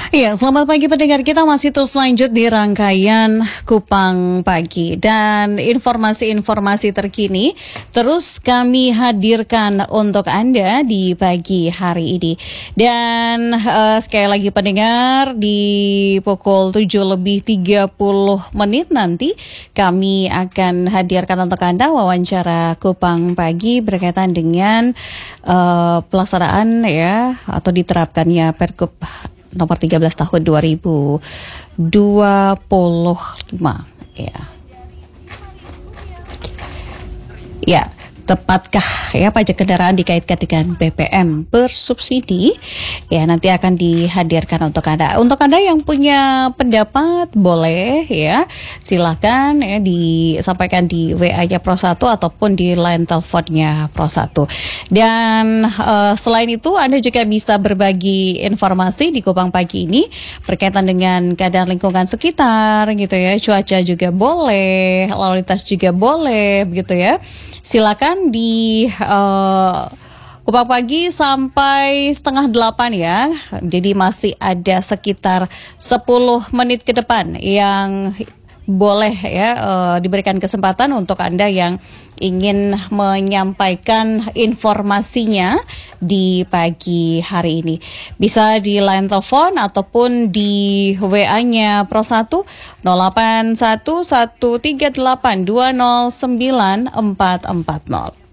Ya, selamat pagi pendengar, kita masih terus lanjut di rangkaian Kupang Pagi dan informasi-informasi terkini terus kami hadirkan untuk Anda di pagi hari ini. Dan sekali lagi pendengar, di pukul 7:30 nanti kami akan hadirkan untuk Anda wawancara Kupang Pagi berkaitan dengan pelaksanaan ya atau diterapkannya Pergub nomor 13 tahun 2025 ya. Ya, tepatkah ya pajak kendaraan dikaitkan dengan BBM bersubsidi? Ya, nanti akan dihadirkan untuk Anda. Untuk Anda yang punya pendapat boleh ya, silakan ya disampaikan di WA-nya Pro1 ataupun di line teleponnya Pro1. Dan selain itu Anda juga bisa berbagi informasi di Kupang Pagi ini berkaitan dengan keadaan lingkungan sekitar gitu ya. Cuaca juga boleh, lalu lintas juga boleh begitu ya. Silakan di Kupang Pagi sampai 7:30 ya. Jadi masih ada sekitar 10 menit ke depan yang boleh ya diberikan kesempatan untuk Anda yang ingin menyampaikan informasinya di pagi hari ini. Bisa di line telepon ataupun di WA-nya Pro1 081138209440.